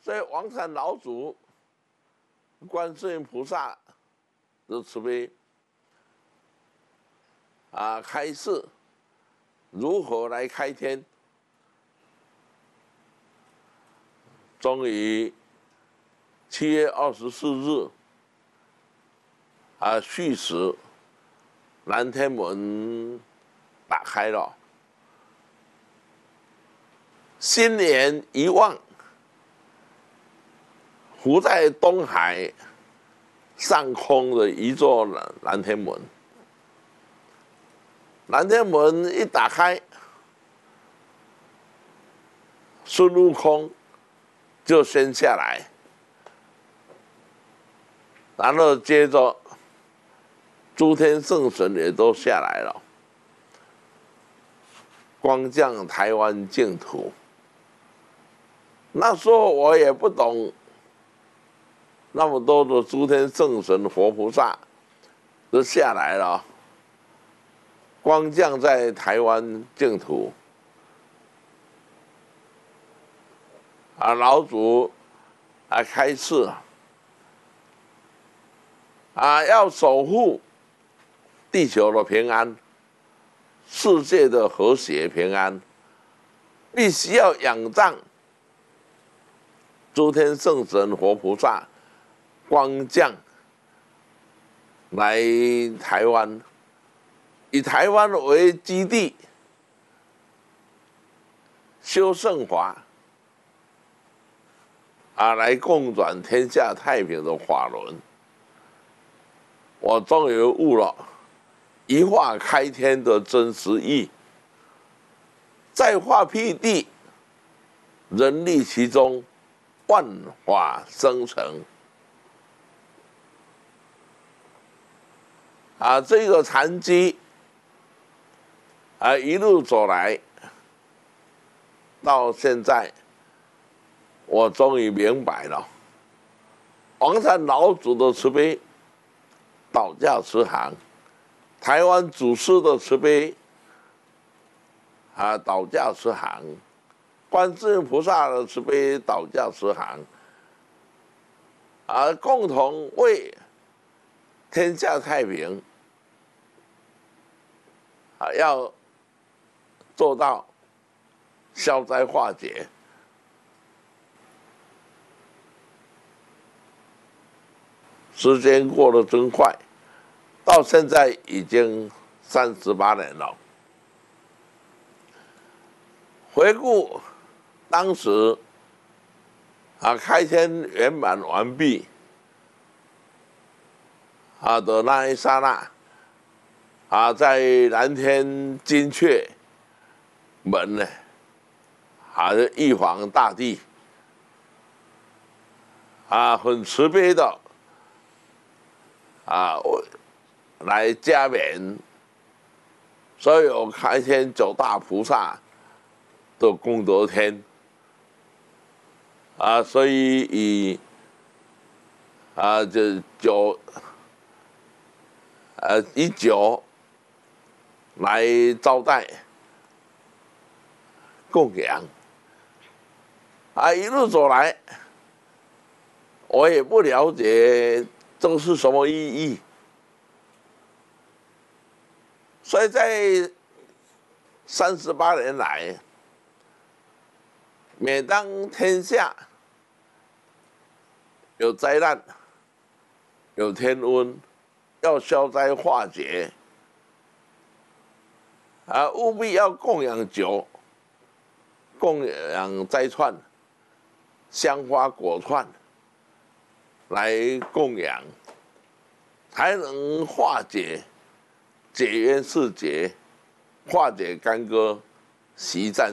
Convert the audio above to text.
所以王禅老祖、观世音菩萨的慈悲开示如何来开天，终于7月24日戌时，南天门打开了，新年一望，浮在东海上空的一座南天门。南天门一打开，孙悟空就先下来，然后接着诸天圣神也都下来了，光降台湾净土。那时候我也不懂那么多的诸天圣神佛菩萨都下来了，光降在台湾净土。老祖开示要守护地球的平安，世界的和谐平安，必须要仰仗诸天圣神佛菩萨光降来台湾，以台湾为基地修圣法来共转天下太平的法轮。我终于悟了一化开天的真实意，在化辟地，人力其中，万法生成。这个禅机一路走来，到现在，我终于明白了王禅老祖的慈悲，道教慈航，台湾祖师的慈悲道教慈航，观世音菩萨的慈悲，道教慈航，共同为天下太平要做到消灾化解。时间过得真快，到现在已经38年了。回顾当时开天圆满完毕的那一刹那在南天金阙门呢玉皇大帝很慈悲的来加冕所有开天9大菩萨的功德天所以以以酒来招待供养一路走来，我也不了解这是什么意义，所以在38年来，每当天下有灾难、有天瘟，要消灾化解务必要供养酒、供养斋串、香花果串来供养，才能化解解冤释结，化解干戈，息战。